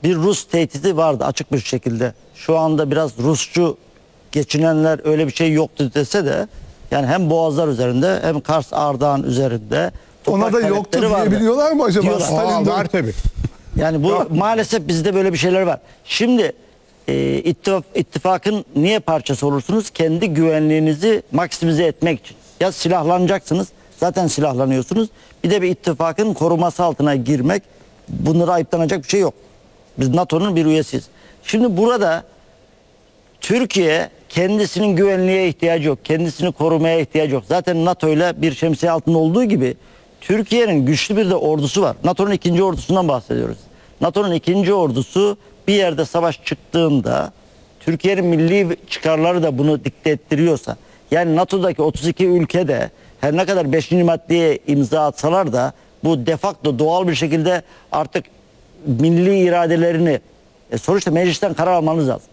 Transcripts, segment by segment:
bir Rus tehdidi vardı açık bir şekilde. Şu anda biraz Rusçu geçinenler öyle bir şey yoktu dese de yani hem Boğazlar üzerinde hem Kars Ardahan üzerinde ona da yoktu diyebiliyorlar mı acaba? Diyorlar. Stalin Var tabii. Yani bu maalesef bizde böyle bir şeyler var. Şimdi ittifakın niye parçası olursunuz? Kendi güvenliğinizi maksimize etmek için. Ya silahlanacaksınız, zaten silahlanıyorsunuz. Bir de bir ittifakın koruması altına girmek, bunlara ayıplanacak bir şey yok. Biz NATO'nun bir üyesiyiz. Şimdi burada Türkiye kendisinin güvenliğe ihtiyacı yok. Kendisini korumaya ihtiyacı yok. Zaten NATO ile bir şemsiye altında olduğu gibi Türkiye'nin güçlü bir de ordusu var. NATO'nun 2. ordusundan bahsediyoruz. NATO'nun 2. ordusu bir yerde savaş çıktığında Türkiye'nin milli çıkarları da bunu dikte ettiriyorsa, yani NATO'daki 32 ülkede her ne kadar 5. maddeye imza atsalar da bu de facto doğal bir şekilde artık milli iradelerini sonuçta meclisten karar almanız lazım.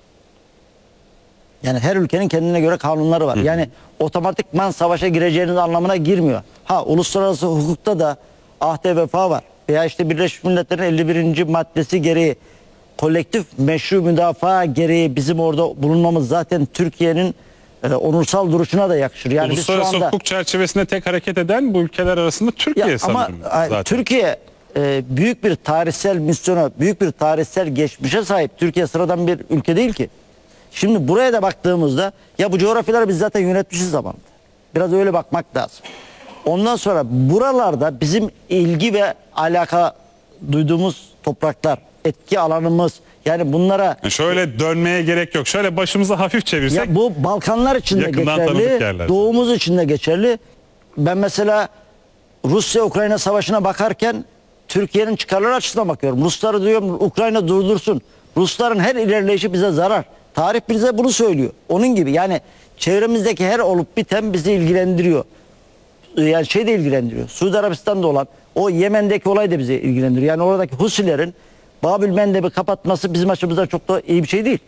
Yani her ülkenin kendine göre kanunları var. Yani otomatikman savaşa gireceğiniz anlamına girmiyor. Ha, uluslararası hukukta da ahde vefa var. Veya işte Birleşmiş Milletler'in 51. maddesi gereği kolektif meşru müdafaa gereği bizim orada bulunmamız zaten Türkiye'nin onursal duruşuna da yakışır. Yani uluslararası hukuk çerçevesinde tek hareket eden bu ülkeler arasında Türkiye sanırım. Ama Türkiye büyük bir tarihsel misyona, büyük bir tarihsel geçmişe sahip. Türkiye sıradan bir ülke değil ki. Şimdi buraya da baktığımızda ya bu coğrafyaları biz zaten yönetmişiz zamanında. Biraz öyle bakmak lazım. Ondan sonra buralarda bizim ilgi ve alaka duyduğumuz topraklar, etki alanımız, yani bunlara şöyle dönmeye gerek yok. Şöyle başımızı hafif çevirsek. Ya bu Balkanlar için de geçerli, doğumuz için de geçerli. Ben mesela Rusya-Ukrayna savaşına bakarken Türkiye'nin çıkarları açısından bakıyorum. Rusları diyorum Ukrayna durdursun. Rusların her ilerleyişi bize zarar. Tarih bize bunu söylüyor. Onun gibi yani çevremizdeki her olup biten bizi ilgilendiriyor. Yani şey de ilgilendiriyor. Suudi Arabistan'da olan o Yemen'deki olay da bizi ilgilendiriyor. Yani oradaki Husilerin Babül Mendeb'i kapatması bizim açımızdan çok da iyi bir şey değil.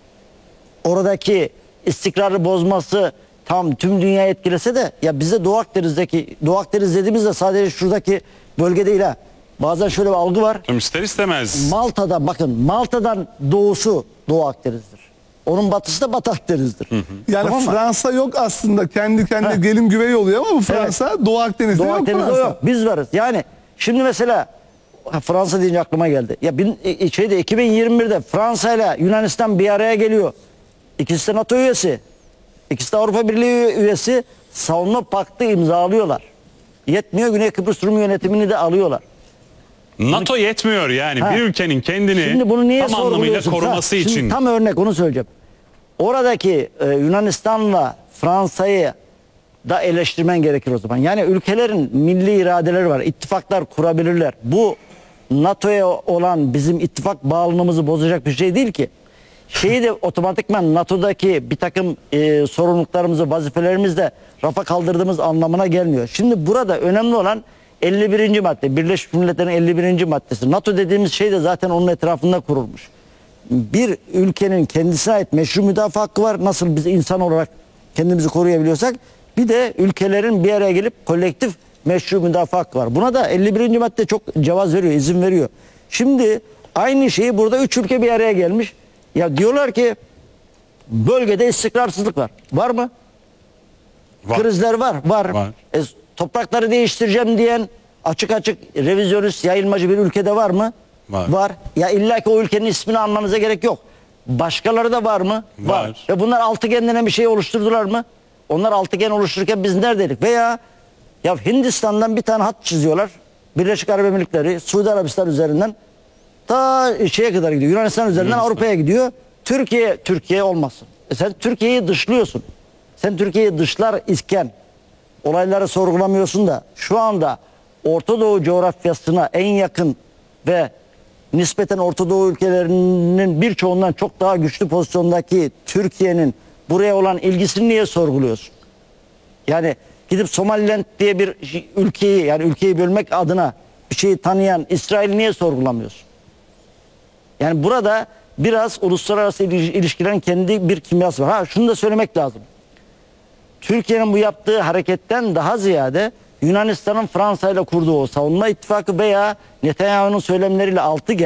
Oradaki istikrarı bozması tam tüm dünyayı etkilese de ya bize Doğu Akdeniz dediğimizde sadece şuradaki bölge değil ha. Bazen şöyle bir algı var. İster istemez. Malta'da bakın, Malta'dan doğusu Doğu Akdeniz'dir. Onun batısı da Batı Akdeniz'dir. Yani tamam, Fransa yok aslında. Kendi kendine gelin güvey oluyor ama bu Fransa Doğu Akdeniz'de yok. Akdeniz'de yok. Biz varız. Yani şimdi mesela Fransa deyince aklıma geldi. Ya 2021'de Fransa ile Yunanistan bir araya geliyor. İkisi de NATO üyesi. İkisi de Avrupa Birliği üyesi. Savunma paktı imzalıyorlar. Yetmiyor, Güney Kıbrıs Rum yönetimini de alıyorlar. NATO yetmiyor yani bir ülkenin kendini tam anlamıyla koruması için. Şimdi tam örnek onu söyleyeceğim. Oradaki Yunanistan'la Fransa'yı da eleştirmen gerekir o zaman. Yani ülkelerin milli iradeleri var. İttifaklar kurabilirler. Bu NATO'ya olan bizim ittifak bağlılığımızı bozacak bir şey değil ki. Şeyi de otomatikman NATO'daki bir takım sorumluluklarımızı, vazifelerimizi de rafa kaldırdığımız anlamına gelmiyor. Şimdi burada önemli olan 51. madde, Birleşmiş Milletler'in 51. maddesi. NATO dediğimiz şey de zaten onun etrafında kurulmuş. Bir ülkenin kendisine ait meşru müdafaa hakkı var. Nasıl biz insan olarak kendimizi koruyabiliyorsak, bir de ülkelerin bir araya gelip kolektif meşru müdafaa hakkı var. Buna da 51. madde çok cevaz veriyor, izin veriyor. Şimdi aynı şeyi burada 3 ülke bir araya gelmiş. Ya diyorlar ki bölgede istikrarsızlık var. Var mı? Var. Krizler var. Var. Toprakları değiştireceğim diyen açık açık revizyonist, yayılmacı bir ülkede var mı? Var. Ya illa ki o ülkenin ismini anmanıza gerek yok. Başkaları da var mı? Var. Ve bunlar altıgen denen bir şey oluşturdular mı? Onlar altıgen oluştururken biz neredeydik? Veya ya Hindistan'dan bir tane hat çiziyorlar. Birleşik Arap Emirlikleri, Suudi Arabistan üzerinden ta şeye kadar gidiyor. Yunanistan üzerinden Avrupa'ya gidiyor. Türkiye olmasın. Sen Türkiye'yi dışlıyorsun. Sen Türkiye'yi dışlar isken olayları sorgulamıyorsun da şu anda Orta Doğu coğrafyasına en yakın ve nispeten Orta Doğu ülkelerinin birçoğundan çok daha güçlü pozisyondaki Türkiye'nin buraya olan ilgisini niye sorguluyorsun? Yani gidip Somaliland diye bir ülkeyi, yani ülkeyi bölmek adına bir şeyi tanıyan İsrail'i niye sorgulamıyorsun? Yani burada biraz uluslararası ilişkilerin kendi bir kimyası var. Ha, şunu da söylemek lazım. Türkiye'nin bu yaptığı hareketten daha ziyade Yunanistan'ın Fransa ile kurduğu o savunma ittifakı veya Netanyahu'nun söylemleriyle altı